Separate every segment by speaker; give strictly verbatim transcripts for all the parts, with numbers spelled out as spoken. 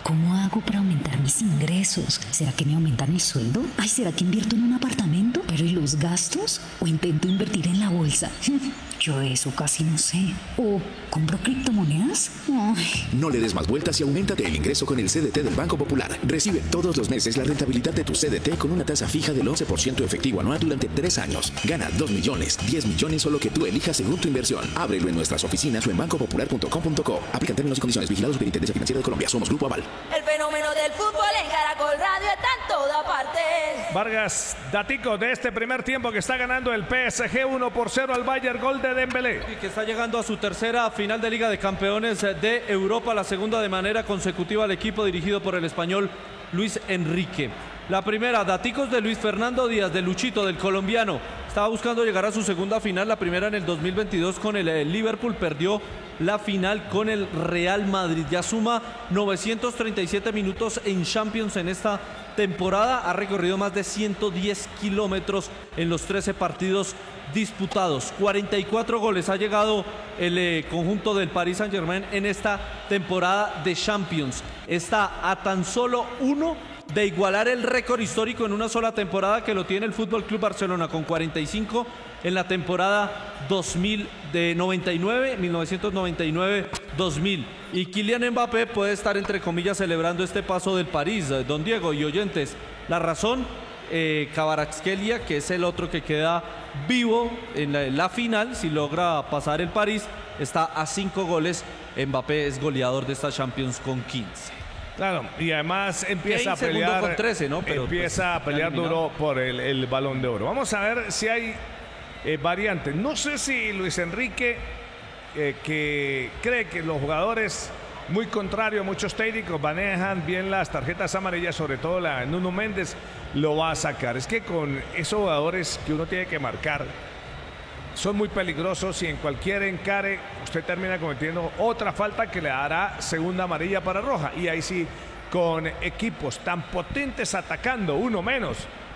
Speaker 1: ¿cómo hago para aumentar mis ingresos? ¿Será que me aumentan el sueldo? Ay, ¿será que invierto en un apartamento? ¿Pero y los gastos? ¿O intento invertir en la bolsa? Yo de eso casi no sé. ¿O compro criptomonedas? Ay.
Speaker 2: No le des más vueltas y auméntate el ingreso con el C D T del Banco Popular. Recibe todos los meses la rentabilidad de tu C D T con una tasa fija del once por ciento efectivo anual durante tres años. Gana dos millones, diez millones o lo que tú elijas según tu inversión. Ábrelo en nuestras oficinas o en banco popular punto com punto co. Aplican términos y condiciones. Vigilado Superintendencia Financiera de Colombia. Somos Grupo Aval.
Speaker 3: El fenómeno del fútbol en Caracol Radio está en toda parte.
Speaker 4: Vargas, datico de este primer tiempo que está ganando el P S G uno por cero al Bayern, gol de Dembélé.
Speaker 5: Y que está llegando a su tercera final de Liga de Campeones de Europa, la segunda de manera consecutiva al equipo dirigido por el español Luis Enrique. La primera, daticos de Luis Fernando Díaz, de Luchito, del colombiano. Estaba buscando llegar a su segunda final, la primera en el dos mil veintidós con el, el Liverpool, perdió la final con el Real Madrid. Ya suma novecientos treinta y siete minutos en Champions en esta temporada, ha recorrido más de ciento diez kilómetros en los trece partidos disputados. cuarenta y cuatro goles ha llegado el eh, conjunto del Paris Saint-Germain en esta temporada de Champions. Está a tan solo uno de igualar el récord histórico en una sola temporada que lo tiene el Fútbol Club Barcelona con cuarenta y cinco en la temporada dos mil de noventa y nueve, mil novecientos noventa y nueve dos mil. Y Kylian Mbappé puede estar entre comillas celebrando este paso del París. Don Diego y oyentes, la razón, eh, Kvaratskhelia, que es el otro que queda vivo en la, en la final, si logra pasar el París, está a cinco goles. Mbappé es goleador de esta Champions con quince.
Speaker 4: Claro, y además empieza a
Speaker 5: segundo
Speaker 4: pelear,
Speaker 5: con trece, ¿no? Pero,
Speaker 4: empieza
Speaker 5: pues,
Speaker 4: a pelear
Speaker 5: eliminado.
Speaker 4: duro por el, el Balón de Oro. Vamos a ver si hay eh, variantes. No sé si Luis Enrique, eh, que cree que los jugadores, muy contrario a muchos técnicos, manejan bien las tarjetas amarillas, sobre todo la Nuno Méndez, lo va a sacar. Es que con esos jugadores que uno tiene que marcar, son muy peligrosos y en cualquier encare usted termina cometiendo otra falta que le dará segunda amarilla para roja. Y ahí sí, con equipos tan potentes atacando, uno menos,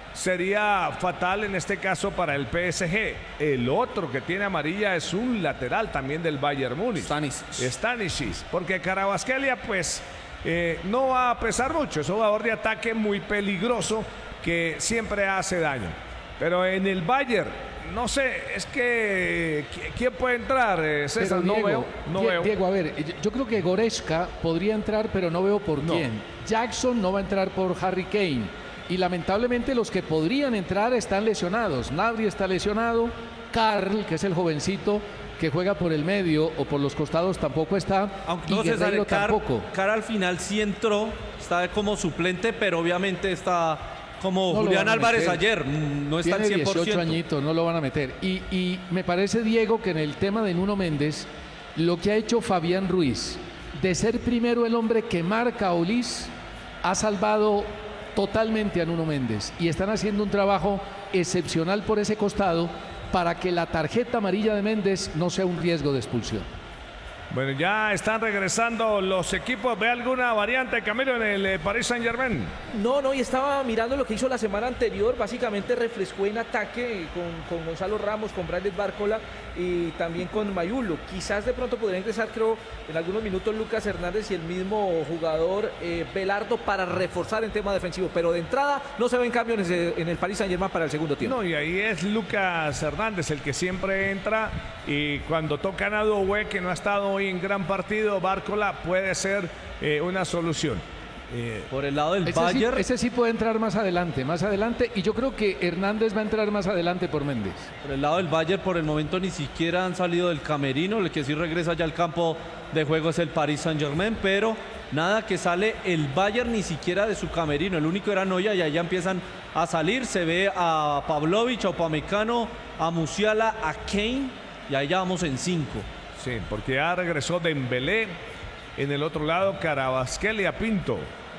Speaker 4: sería fatal en este caso para el P S G. El otro que tiene amarilla es un lateral también del Bayern Múnich,
Speaker 5: Stanisic.
Speaker 4: Stanisic, porque Kvaratskhelia pues eh, no va a pesar mucho. Es un jugador de ataque muy peligroso que siempre hace daño. Pero en el Bayern, no sé, es que ¿quién puede entrar, eh, César?
Speaker 6: Pero,
Speaker 4: no
Speaker 6: Diego,
Speaker 4: veo, no
Speaker 6: Die-
Speaker 4: veo.
Speaker 6: Diego, a ver, yo- yo creo que Goretzka podría entrar, pero no veo por
Speaker 4: No.
Speaker 6: quién. Jackson no va a entrar por Harry Kane. Y lamentablemente los que podrían entrar están lesionados. Gnabry está lesionado. Karl, que es el jovencito que juega por el medio o por los costados, tampoco está.
Speaker 5: Aunque
Speaker 6: y
Speaker 5: no se
Speaker 6: Guerreiro
Speaker 5: sale, Car,
Speaker 6: tampoco.
Speaker 5: Car al final sí entró, está como suplente, pero obviamente está como
Speaker 6: No lo
Speaker 5: Julián
Speaker 6: van a
Speaker 5: Álvarez
Speaker 6: meter.
Speaker 5: ayer, mm, no está al
Speaker 6: Tiene
Speaker 5: cien por ciento.
Speaker 6: dieciocho añitos, no lo van a meter. Y, y me parece, Diego, que en el tema de Nuno Méndez, lo que ha hecho Fabián Ruiz, de ser primero el hombre que marca a Olis, ha salvado totalmente a Nuno Méndez. Y están haciendo un trabajo excepcional por ese costado para que la tarjeta amarilla de Méndez no sea un riesgo de expulsión.
Speaker 4: Bueno, ya están regresando los equipos. ¿Ve alguna variante, Camilo, en el eh, Paris Saint-Germain?
Speaker 7: No, no, y estaba mirando lo que hizo la semana anterior, básicamente refrescó en ataque con, con Gonzalo Ramos, con Bradley Bárcola y también con Mayulo. Quizás de pronto podría ingresar, creo, en algunos minutos Lucas Hernández y el mismo jugador eh, Belardo para reforzar en tema defensivo, pero de entrada no se ven cambios en, ese- en el Paris Saint-Germain para el segundo tiempo.
Speaker 4: No, y ahí es Lucas Hernández el que siempre entra, y cuando tocan a Doué, que no ha estado hoy en gran partido, Bárcola puede ser eh, una solución. Eh,
Speaker 5: Por el lado del
Speaker 6: Ese sí,
Speaker 5: Bayern,
Speaker 6: ese sí puede entrar más adelante, más adelante. Y yo creo que Hernández va a entrar más adelante por Méndez.
Speaker 5: por el lado del Bayern, por el momento ni siquiera han salido del camerino. El que sí regresa ya al campo de juego es el Paris Saint-Germain, pero nada que sale el Bayern ni siquiera de su camerino. El único era Neuer y allá empiezan a salir. Se ve a Pavlovic, a Upamecano, a Musiala, a Kane, y ahí ya vamos en cinco.
Speaker 4: sí, porque ya regresó Dembélé. En el otro lado, Kvaratskhelia, Pinto.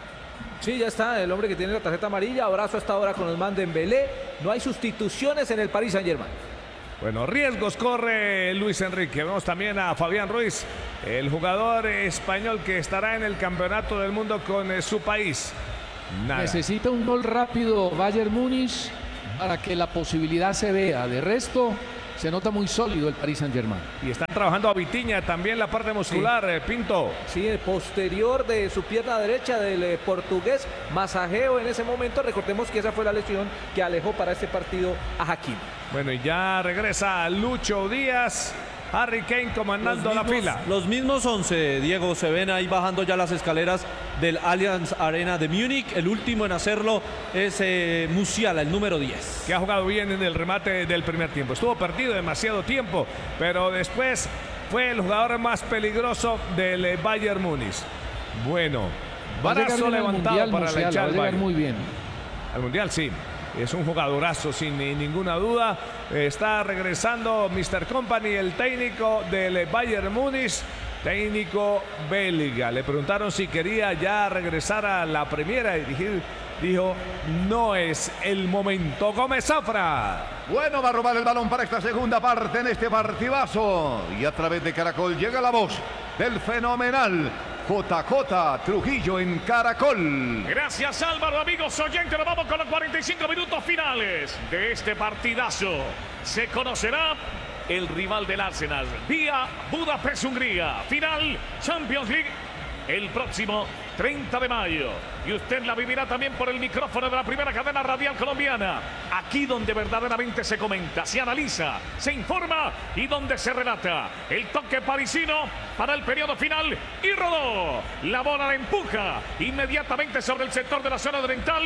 Speaker 7: Sí, ya está, el hombre que tiene la tarjeta amarilla, abrazo hasta ahora con Ousmane Dembélé. No hay sustituciones en el Paris Saint-Germain.
Speaker 4: Bueno, riesgos corre Luis Enrique. Vemos también a Fabián Ruiz, el jugador español que estará en el Campeonato del Mundo con eh, su país. Nada.
Speaker 6: Necesita un gol rápido Bayern Múnich para que la posibilidad se vea. De resto, se nota muy sólido el Paris Saint-Germain.
Speaker 4: Y está trabajando a Vitinha también la parte muscular, sí. eh, Pinto.
Speaker 7: Sí, el posterior de su pierna derecha del eh, portugués, masajeo en ese momento. Recordemos que esa fue la lesión que alejó para este partido a Hakimi.
Speaker 4: Bueno, y ya regresa Lucho Díaz. Harry Kane comandando
Speaker 5: mismos,
Speaker 4: la fila.
Speaker 5: Los mismos once, Diego, se ven ahí bajando ya las escaleras del Allianz Arena de Múnich. El último en hacerlo es eh, Musiala, el número diez.
Speaker 4: Que ha jugado bien en el remate del primer tiempo. Estuvo perdido demasiado tiempo, pero después fue el jugador más peligroso del eh, Bayern Múnich. Bueno, brazo levantado
Speaker 6: mundial,
Speaker 4: para
Speaker 6: Musiala,
Speaker 4: la echar
Speaker 6: va a llegar muy bien.
Speaker 4: Al Mundial, sí. Es un jugadorazo sin ninguna duda. Está regresando mister Company, el técnico del Bayern Múnich, técnico belga. Le preguntaron si quería ya regresar a la Premier a dirigir. Dijo, no es el momento. Gómez Zafra.
Speaker 8: Bueno, va a robar el balón para esta segunda parte en este partidazo. Y a través de Caracol llega la voz del fenomenal J J Trujillo en Caracol.
Speaker 9: Gracias, Álvaro, amigos oyentes. Nos vamos con los cuarenta y cinco minutos finales de este partidazo. Se conocerá el rival del Arsenal vía Budapest, Hungría. Final Champions League el próximo treinta de mayo. Y usted la vivirá también por el micrófono de la primera cadena radial colombiana. Aquí donde verdaderamente se comenta, se analiza, se informa y donde se relata. El toque parisino para el periodo final y rodó. La bola la empuja inmediatamente sobre el sector de la zona oriental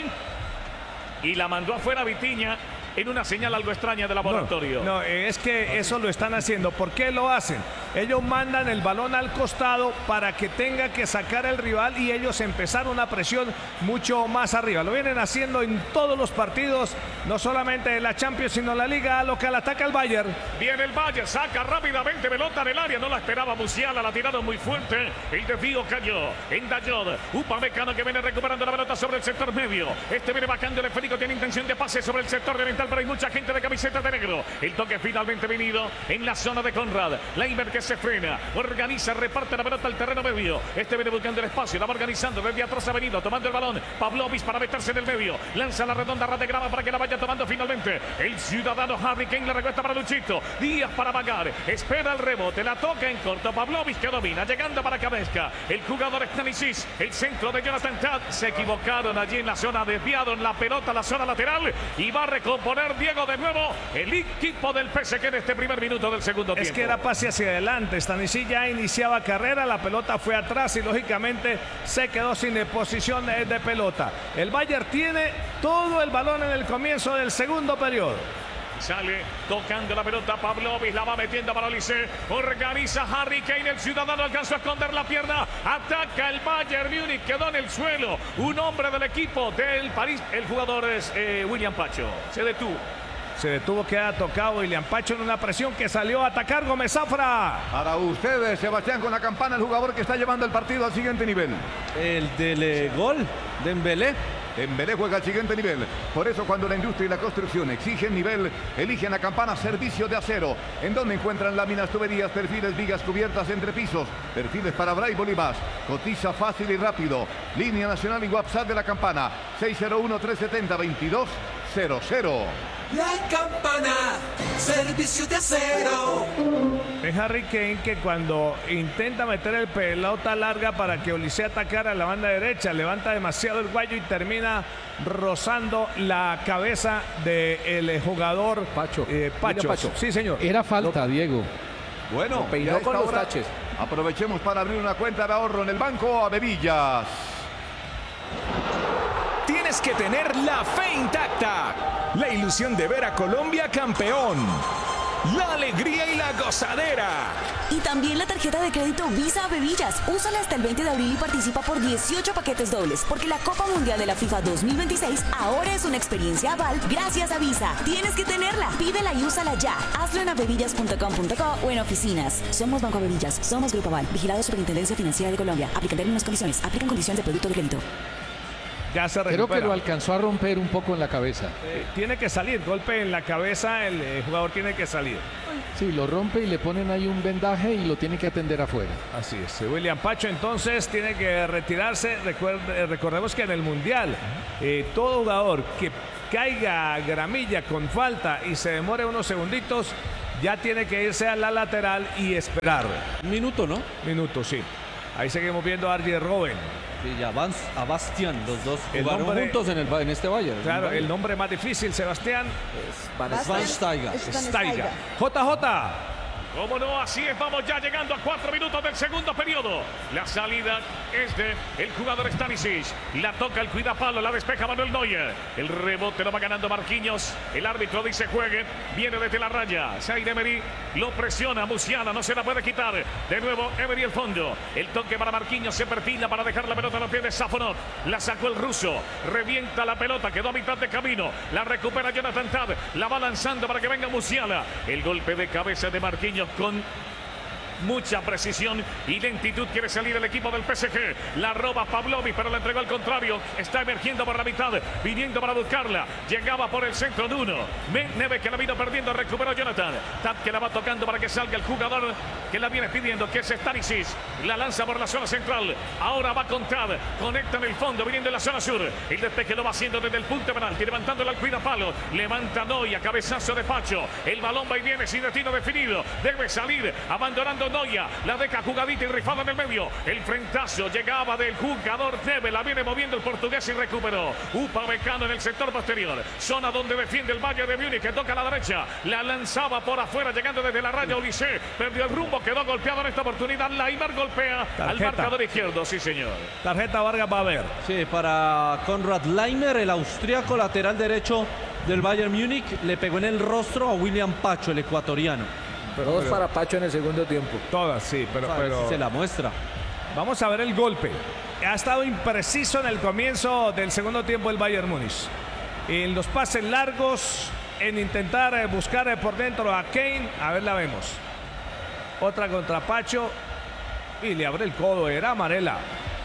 Speaker 9: y la mandó afuera Vitinha en una señal algo extraña de laboratorio.
Speaker 4: No, no, es que eso lo están haciendo. ¿Por qué lo hacen? Ellos mandan el balón al costado para que tenga que sacar el rival y ellos empezar una presión mucho más arriba. Lo vienen haciendo en todos los partidos, no solamente en la Champions, sino en la Liga local. Ataca el Bayern.
Speaker 9: Viene el Bayern, saca rápidamente pelota en el área. No la esperaba Musiala, la tiraron muy fuerte. El desvío cayó en Dayot. Upamecano que viene recuperando la pelota sobre el sector medio. Este viene bajando el esférico, tiene intención de pase sobre el sector oriental, pero hay mucha gente de camiseta de negro. El toque finalmente venido en la zona de Conrad. Leiber que se frena, organiza, reparte la pelota al terreno medio. Este viene buscando el espacio, la va organizando. Desde atrás ha venido, tomando el balón. Pavlovic para meterse en el medio. Lanza la redonda ras de grama para que la vaya tomando finalmente. El ciudadano Harry Kane la recuesta para Luchito. Díaz para Magar. Espera el rebote, la toca en corto. Pavlovic que domina, llegando para Cabezca. El jugador Stanisic. El centro de Jonathan Tad. Se equivocaron allí en la zona, desviado en la pelota, la zona lateral. Y va a recomponer Diego de nuevo el equipo del P S G en este primer minuto del segundo tiempo.
Speaker 4: Es que era pase hacia adelante. Stanisic ya iniciaba carrera, la pelota fue atrás y lógicamente se quedó sin posición de, de pelota. El Bayern tiene todo el balón en el comienzo del segundo periodo.
Speaker 9: Sale tocando la pelota Pavlovic, la va metiendo para Olise. Organiza Harry Kane, el ciudadano alcanzó a esconder la pierna. Ataca el Bayern Múnich, quedó en el suelo. Un hombre del equipo del París, el jugador es eh, William Pacho. Se detuvo.
Speaker 4: Se detuvo, queda tocado William Pacho en una presión que salió a atacar Gómez Zafra.
Speaker 8: Para ustedes, Sebastián, con la campana, el jugador que está llevando el partido al siguiente nivel.
Speaker 5: El del eh, gol, Dembélé.
Speaker 8: Dembélé juega al siguiente nivel. Por eso cuando la industria y la construcción exigen nivel, eligen la campana Servicio de Acero, en donde encuentran láminas, tuberías, perfiles, vigas, cubiertas, entrepisos, perfiles para Braille y más. Cotiza fácil y rápido. Línea nacional y WhatsApp de la campana seis cero uno, tres siete cero, veintidós cero cero.
Speaker 10: La campana, Servicio de Acero.
Speaker 4: Es Harry Kane que cuando intenta meter el pelota larga para que Olise atacara a la banda derecha, levanta demasiado el guayo y termina rozando la cabeza del jugador
Speaker 6: Pacho.
Speaker 4: Eh, Pacho.
Speaker 6: Pacho.
Speaker 4: Sí, señor.
Speaker 6: Era falta, Diego.
Speaker 8: Bueno,
Speaker 7: peinó con los
Speaker 8: hora,
Speaker 7: taches.
Speaker 8: aprovechemos para abrir una cuenta de ahorro en el banco Avevillas.
Speaker 11: Tienes que tener la fe intacta, la ilusión de ver a Colombia campeón, la alegría y la gozadera.
Speaker 12: Y también la tarjeta de crédito Visa Avevillas. Úsala hasta el veinte de abril y participa por dieciocho paquetes dobles, porque la Copa Mundial de la FIFA dos mil veintiséis ahora es una experiencia aval gracias a Visa. Tienes que tenerla. Pídela y úsala ya. Hazlo en avevillas punto com punto co o en oficinas. Somos Banco Avevillas. Somos Grupo Aval. Vigilado Superintendencia Financiera de Colombia. Aplican términos y condiciones. Aplican condiciones de producto de crédito.
Speaker 4: Ya se
Speaker 6: Creo que lo alcanzó a romper un poco en la cabeza.
Speaker 4: Eh, tiene que salir, golpe en la cabeza, el eh, jugador tiene que salir.
Speaker 6: Sí, lo rompe y le ponen ahí un vendaje y lo tiene que atender afuera.
Speaker 4: Así es. William Pacho entonces tiene que retirarse. Recuerde, recordemos que en el Mundial eh, todo jugador que caiga a gramilla con falta y se demore unos segunditos ya tiene que irse a la lateral y esperar.
Speaker 5: Minuto, ¿no?
Speaker 4: Minuto, sí. Ahí seguimos viendo a Arjen Robben.
Speaker 5: Y a, Vans, a Bastian, los dos
Speaker 4: El
Speaker 5: jugaron
Speaker 4: nombre-
Speaker 5: juntos en, el, en este Bayern.
Speaker 4: Claro,
Speaker 5: Bayern.
Speaker 4: el nombre más difícil, Sebastián.
Speaker 5: Van Steiger.
Speaker 4: Steiger. J J.
Speaker 9: Cómo no, así es, vamos ya llegando a cuatro minutos del segundo periodo. La salida es de el jugador Stanisic. La toca el cuidapalo, la despeja Manuel Neuer. El rebote lo va ganando Marquinhos. El árbitro dice juegue. Viene desde la raya. Zaire Emery lo presiona. Musiala no se la puede quitar. De nuevo Emery el fondo. El toque para Marquinhos se perfila para dejar la pelota en los pies de Safonov. La sacó el ruso. Revienta la pelota. Quedó a mitad de camino. La recupera Jonathan Tah. La va lanzando para que venga Musiala. El golpe de cabeza de Marquinhos con mucha precisión y lentitud quiere salir el equipo del P S G. La roba Pavlovic, pero la entregó al contrario. Está emergiendo por la mitad, viniendo para buscarla. Llegaba por el centro de uno. Neve que la vino perdiendo, recuperó Jonathan. Tap que la va tocando para que salga el jugador que la viene pidiendo, que es Stanisic. La lanza por la zona central. Ahora va con Tad. Conecta en el fondo, viniendo en la zona sur. El despeje lo va haciendo desde el punto penalti, levantándolo al cuidapalo. Levanta Noya, cabezazo de Pacho. El balón va y viene sin destino definido. Debe salir, abandonando Noya, la deja jugadita y rifada en el medio. El frentazo llegaba del jugador Neve, la viene moviendo el portugués y recuperó. Upamecano en el sector posterior, zona donde defiende el Bayern de Múnich, que toca a la derecha, la lanzaba por afuera, llegando desde la raya Olise, perdió el rumbo, quedó golpeado en esta oportunidad. Laimer golpea
Speaker 4: Tarjeta.
Speaker 9: al marcador izquierdo, sí señor.
Speaker 4: Tarjeta Vargas va a ver.
Speaker 5: Sí, para Konrad Laimer, el austriaco lateral derecho del Bayern Múnich, le pegó en el rostro a William Pacho, el ecuatoriano.
Speaker 7: Pero dos para Pacho en el segundo tiempo.
Speaker 4: Todas, sí, pero,
Speaker 5: A ver
Speaker 4: pero...
Speaker 5: si se la muestra.
Speaker 4: Vamos a ver el golpe. Ha estado impreciso en el comienzo del segundo tiempo el Bayern Múnich. En los pases largos, en intentar eh, buscar eh, por dentro a Kane. A ver, la vemos. Otra contra Pacho. Y le abre el codo. Era amarela.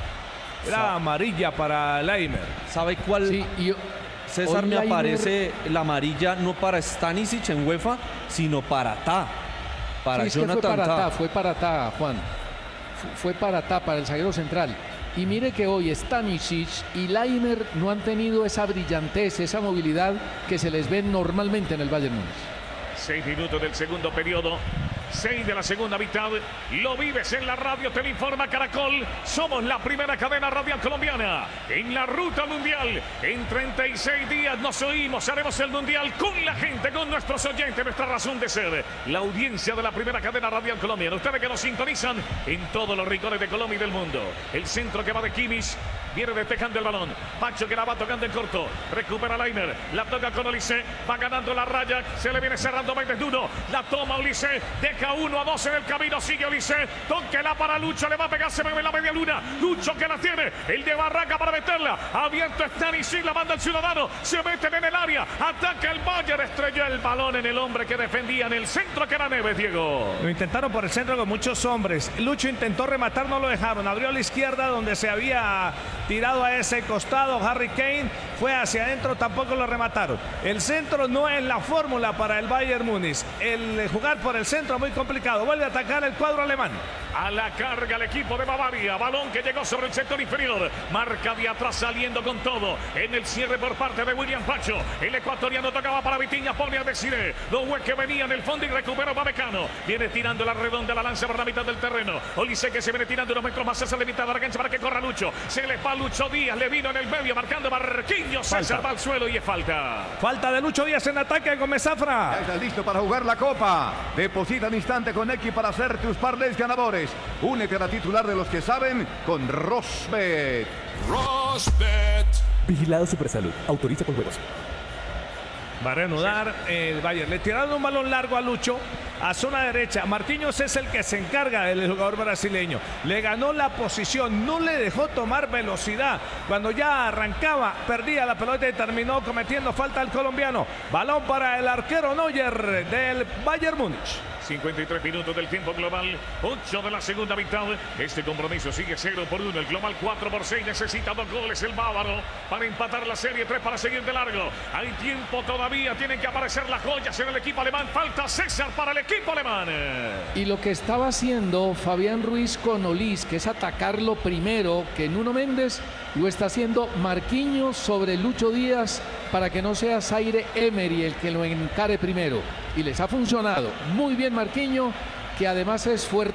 Speaker 4: Era
Speaker 5: Sa-
Speaker 4: amarilla para Laimer.
Speaker 5: ¿Sabe cuál?
Speaker 6: Sí, y yo-
Speaker 5: César,
Speaker 6: hoy
Speaker 5: me
Speaker 6: Laimer-
Speaker 5: aparece la amarilla no para Stanisic en UEFA, sino para Ta. Para
Speaker 6: Sí, es que
Speaker 5: Jonathan
Speaker 6: fue para
Speaker 5: Tah.
Speaker 6: Ta, fue para Ta, Juan. Fu- Fue para Ta, para el zaguero central. Y mire que hoy Stanisic y Laimer no han tenido esa brillantez, esa movilidad que se les ve normalmente en el Bayern Múnich.
Speaker 9: Seis minutos del segundo periodo. Seis de la segunda mitad. Lo vives en la radio, te lo informa Caracol. Somos la primera cadena radial colombiana en la ruta mundial. En treinta y seis días nos oímos, haremos el mundial con la gente, con nuestros oyentes, nuestra razón de ser. La audiencia de la primera cadena radial colombiana. Ustedes que nos sintonizan en todos los rincones de Colombia y del mundo. El centro que va de Kimmich. Viene despejando el balón. Pacho que la va tocando en corto. Recupera Laimer. La toca con Olise. Va ganando la raya. Se le viene cerrando Méndez Duno. La toma Olise. Deja uno a dos en el camino. Sigue Olise. Tóquela para Lucho. Le va a pegar. Se mueve la media luna. Lucho que la tiene. El de Barranca para meterla. Abierto Stanisic. La manda el Ciudadano. Se meten en el área. Ataca el Bayern. Estrelló el balón en el hombre que defendía en el centro, que era Neves, Diego.
Speaker 4: Lo intentaron por el centro con muchos hombres. Lucho intentó rematar, no lo dejaron. Abrió a la izquierda donde se había tirado a ese costado. Harry Kane fue hacia adentro, tampoco lo remataron. El centro no es la fórmula para el Bayern Múnich. El jugar por el centro muy complicado. Vuelve a atacar el cuadro alemán.
Speaker 9: A la carga el equipo de Bavaria. Balón que llegó sobre el sector inferior. Marca de atrás saliendo con todo. En el cierre por parte de William Pacho. El ecuatoriano tocaba para Vitinha. Pone a Desiré. Los Hues que venían en el fondo y recuperó Pamecano. Viene tirando la redonda, la lanza por la mitad del terreno. Olise que se viene tirando unos metros más hacia la mitad de la cancha para que corra Lucho. Se le va Lucho Díaz. Le vino en el medio marcando Marquinhos. César va al suelo y es falta.
Speaker 4: Falta de Lucho Díaz en ataque con Mesafra.
Speaker 8: Ya estás listo para jugar la Copa. Deposita al instante con X para hacer tus parlays ganadores. Únete a la titular de los que saben con Rosbet.
Speaker 13: Rosbet. Vigilado Supersalud. Autoriza con juegos.
Speaker 4: Va a reanudar el Bayern. Le tiraron un balón largo a Lucho a zona derecha. Marquinhos es el que se encarga del jugador brasileño. Le ganó la posición, no le dejó tomar velocidad. Cuando ya arrancaba, perdía la pelota y terminó cometiendo falta al colombiano. Balón para el arquero Neuer del Bayern Múnich.
Speaker 9: cincuenta y tres minutos del tiempo global, ocho de la segunda mitad. Este compromiso sigue cero por uno. El global cuatro por seis. Necesita dos goles el bávaro para empatar la serie, tres para seguir de largo. Hay tiempo todavía. Tienen que aparecer las joyas en el equipo alemán. Falta César para el equipo alemán.
Speaker 6: Y lo que estaba haciendo Fabián Ruiz con Olís, que es atacarlo primero que Nuno Méndez, lo está haciendo Marquinhos sobre Lucho Díaz para que no sea Zaire Emery el que lo encare primero. y les ha funcionado muy bien Marquinhos, que además es fuerte.